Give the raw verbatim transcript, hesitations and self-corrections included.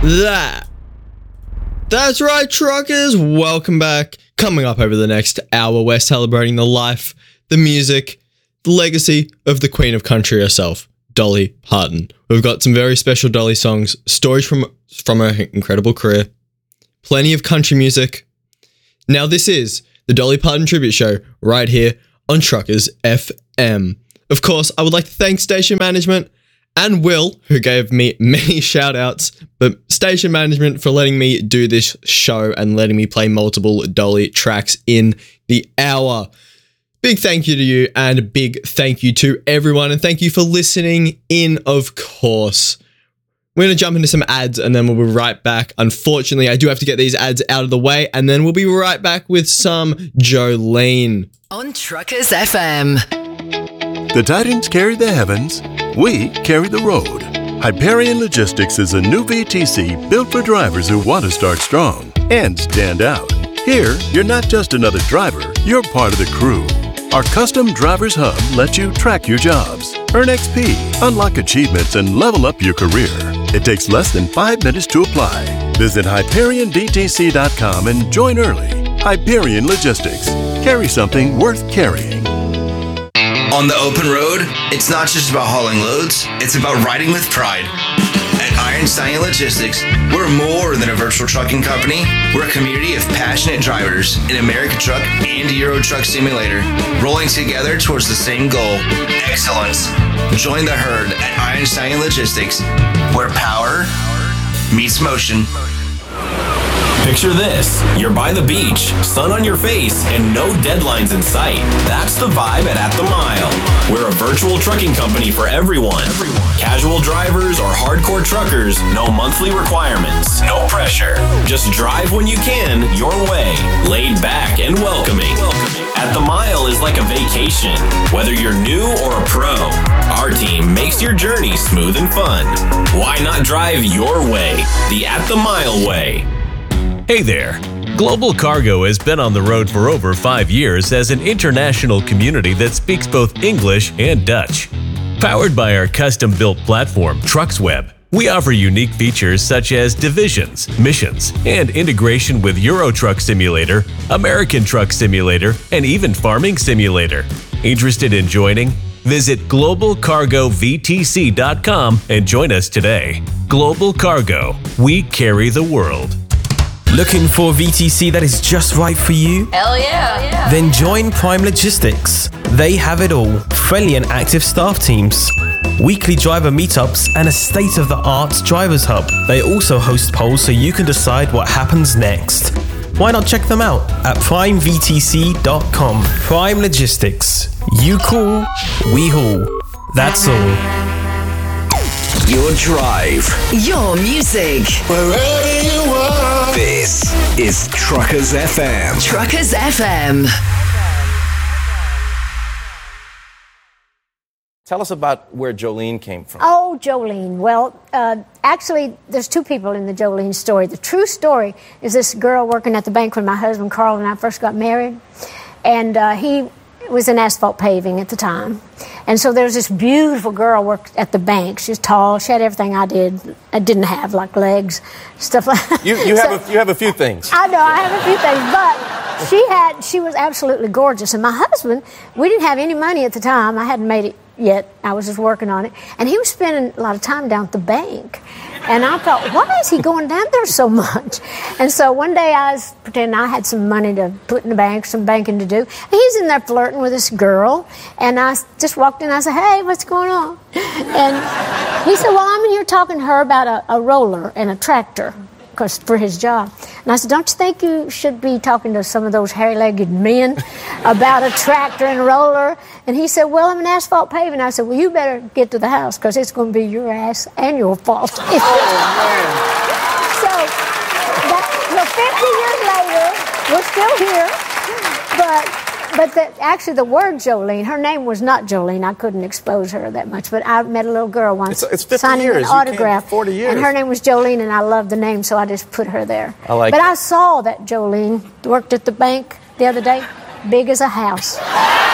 that. That's right, truckers. Welcome back. Coming up over the next hour, we're celebrating the life, the music, the legacy of the Queen of Country herself, Dolly Parton. We've got some very special Dolly songs, stories from, from her incredible career, plenty of country music. Now this is the Dolly Parton Tribute Show right here on Truckers F M. Of course, I would like to thank station management and Will, who gave me many shout outs, but station management for letting me do this show and letting me play multiple Dolly tracks in the hour. Big thank you to you and a big thank you to everyone, and thank you for listening in, of course. We're going to jump into some ads and then we'll be right back. Unfortunately, I do have to get these ads out of the way, and then we'll be right back with some Jolene. On Truckers F M. The Titans carry the heavens, we carry the road. Hyperion Logistics is a new V T C built for drivers who want to start strong and stand out. Here, you're not just another driver, you're part of the crew. Our custom Drivers Hub lets you track your jobs, earn X P, unlock achievements, and level up your career. It takes less than five minutes to apply. Visit Hyperion D T C dot com and join early. Hyperion Logistics. Carry something worth carrying. On the open road, it's not just about hauling loads, it's about riding with pride. At Iron Stallion Logistics, we're more than a virtual trucking company. We're a community of passionate drivers in American Truck and Euro Truck Simulator, rolling together towards the same goal, excellence. Join the herd at Iron Stallion Logistics, where power meets motion. Picture this. You're by the beach, sun on your face, and no deadlines in sight. That's the vibe at At the Mile. We're a virtual trucking company for everyone. everyone. Casual drivers or hardcore truckers, no monthly requirements, no pressure. Just drive when you can, your way, laid back and welcoming. welcoming. At the Mile is like a vacation, whether you're new or a pro. Our team makes your journey smooth and fun. Why not drive your way, the At the Mile way? Hey there! Global Cargo has been on the road for over five years as an international community that speaks both English and Dutch. Powered by our custom-built platform, TrucksWeb, we offer unique features such as divisions, missions, and integration with Euro Truck Simulator, American Truck Simulator, and even Farming Simulator. Interested in joining? Visit global cargo v t c dot com and join us today. Global Cargo, we carry the world. Looking for a V T C that is just right for you? Hell yeah. yeah. Then join Prime Logistics. They have it all. Friendly and active staff teams, weekly driver meetups, and a state-of-the-art drivers hub. They also host polls so you can decide what happens next. Why not check them out at prime v t c dot com. Prime Logistics. You call, we haul. That's all. Your drive. Your music. Wherever you are. This is Truckers F M. Truckers F M. Tell us about where Jolene came from. Oh, Jolene. Well, uh, actually, there's two people in the Jolene story. The true story is this girl working at the bank when my husband Carl and I first got married. And uh, he was in asphalt paving at the time. And so there was this beautiful girl worked at the bank. She was tall. She had everything I did. I didn't have, like legs, stuff like that. You, you, so, have a, you have a few things. I know, I have a few things. But she had, she was absolutely gorgeous. And my husband, we didn't have any money at the time. I hadn't made it yet. I was just working on it. And he was spending a lot of time down at the bank. And I thought, why is he going down there so much? And so one day I was pretending I had some money to put in the bank, some banking to do. And he's in there flirting with this girl. And I just walked in and I said, hey, what's going on? And he said, well, I'm in here talking to her about a, a roller and a tractor, because for his job. And I said, don't you think you should be talking to some of those hairy-legged men about a tractor and a roller? And he said, well, I'm in asphalt paving. I said, well, you better get to the house, because it's going to be your ass and your fault. Oh, man. So, that, well, fifty years later, we're still here. But but the, actually the word Jolene, her name was not Jolene. I couldn't expose her that much. But I met a little girl once it's, it's fifty signing years. an autograph. forty years. And her name was Jolene, and I loved the name, so I just put her there. I like But that. I saw that Jolene worked at the bank the other day, big as a house.